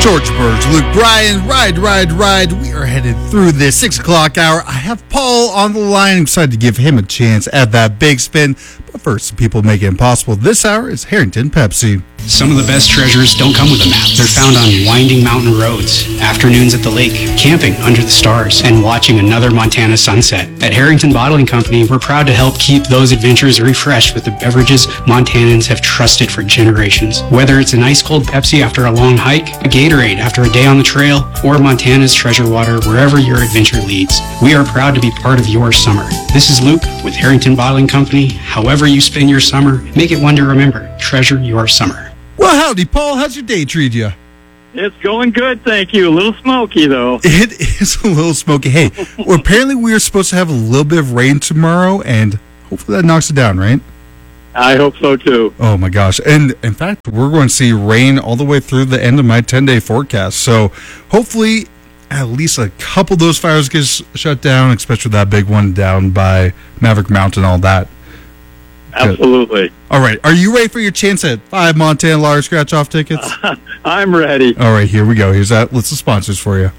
George Burge, Luke Bryan, Ride. We are headed through this 6 o'clock hour. I have Paul on the line. I'm excited to give him a chance at that big spin. But first, some people making it possible this hour is Harrington Pepsi. Some of the best treasures don't come with a map. They're found on winding mountain roads, afternoons at the lake, camping under the stars, and watching another Montana sunset. At Harrington Bottling Company, we're proud to help keep those adventures refreshed with the beverages Montanans have trusted for generations. Whether it's an ice-cold Pepsi after a long hike, a Gatorade after a day on the trail, or Montana's treasure water wherever your adventure leads, we are proud to be part of your summer. This is Luke with Harrington Bottling Company. However you spend your summer, make it one to remember. Treasure your summer. Well, howdy, Paul. How's your day treat you? It's going good, thank you. A little smoky, though. It is a little smoky. Hey, well, apparently we are supposed to have a little bit of rain tomorrow, and hopefully that knocks it down, right? I hope so, too. Oh, my gosh. And, in fact, we're going to see rain all the way through the end of my 10-day forecast. So, hopefully, at least a couple of those fires get shut down, especially that big one down by Maverick Mountain, all that. Absolutely. All right. Are you ready for your chance at 5 Montana Lottery scratch-off tickets? I'm ready. All right. Here we go. Here's that list of sponsors for you.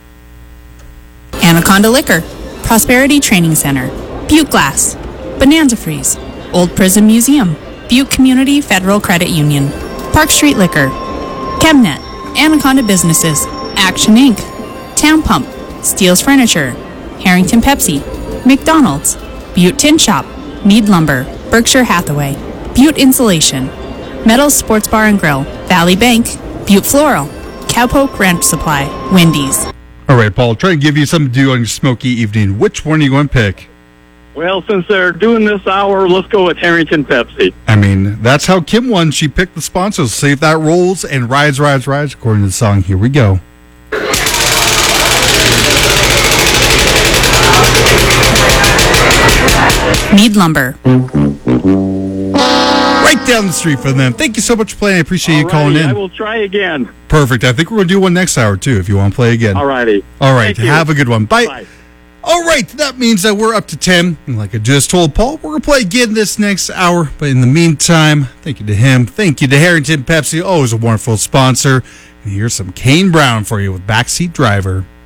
Anaconda Liquor, Prosperity Training Center, Butte Glass, Bonanza Freeze, Old Prison Museum, Butte Community Federal Credit Union, Park Street Liquor, Chemnet, Anaconda Businesses, Action Inc., Town Pump, Steele's Furniture, Harrington Pepsi, McDonald's, Butte Tin Shop, Mead Lumber, Berkshire Hathaway, Butte Insulation, Metals Sports Bar and Grill, Valley Bank, Butte Floral, Cowpoke Ranch Supply, Wendy's. All right, Paul, try to give you something to do on your smoky evening. Which one are you going to pick? Well, since they're doing this hour, let's go with Harrington Pepsi. I mean, that's how Kim won. She picked the sponsors. See if that rolls and rides, according to the song. Here we go. Mead Lumber. Right down the street from them. Thank you so much for playing. I appreciate you calling in. I will try again. Perfect. I think we're going to do one next hour, too, if you want to play again. All righty. All right. Have a good one. Bye. All right. That means that we're up to 10. And like I just told Paul, we're going to play again this next hour. But in the meantime, thank you to him. Thank you to Harrington Pepsi. Always a wonderful sponsor. And here's some Kane Brown for you with Backseat Driver.